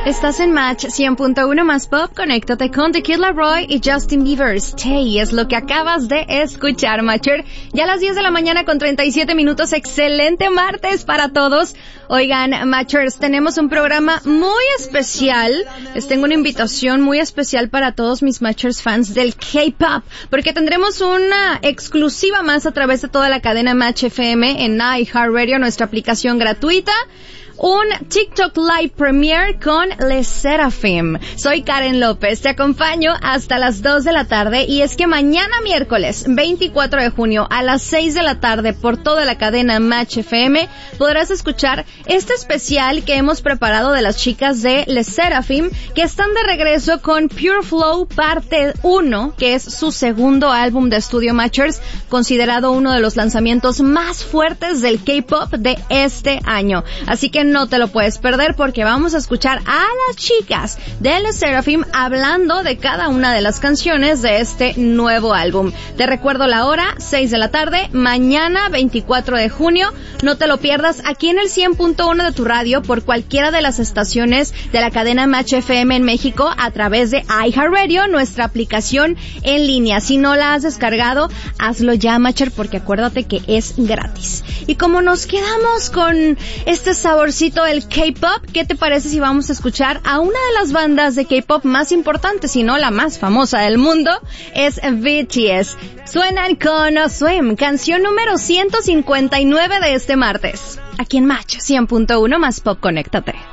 Estás en Match 100.1 más Pop. Conéctate con The Kid Laroi y Justin Bieber. Stay es lo que acabas de escuchar, Matcher. Ya a las 10 de la mañana con 37 minutos. Excelente martes para todos. Oigan, Matchers, tenemos un programa muy especial. Les tengo una invitación muy especial para todos mis Matchers fans del K-Pop, porque tendremos una exclusiva más a través de toda la cadena Match FM en iHeartRadio, nuestra aplicación gratuita. Un TikTok Live Premiere con LE SSERAFIM. Soy Karen López, te acompaño hasta las 2 de la tarde y es que mañana miércoles 24 de junio a las 6 de la tarde por toda la cadena Match FM podrás escuchar este especial que hemos preparado de las chicas de LE SSERAFIM, que están de regreso con Pure Flow parte 1, que es su segundo álbum de estudio, Matchers, considerado uno de los lanzamientos más fuertes del K-Pop de este año. Así que no te lo puedes perder porque vamos a escuchar a las chicas de LE SSERAFIM hablando de cada una de las canciones de este nuevo álbum. Te recuerdo la hora, 6 de la tarde, mañana 24 de junio. No te lo pierdas aquí en el 100.1 de tu radio por cualquiera de las estaciones de la cadena Match FM en México a través de iHeartRadio, nuestra aplicación en línea. Si no la has descargado, hazlo ya, Matcher, porque acuérdate que es gratis. Y como nos quedamos con este saborcito del K-Pop, ¿qué te parece si vamos a escuchar a una de las bandas de K-Pop más importantes, si no la más famosa del mundo? Es BTS. Suenan con Swim, canción número 159 de este martes. Aquí en Match 100.1 más Pop, conéctate.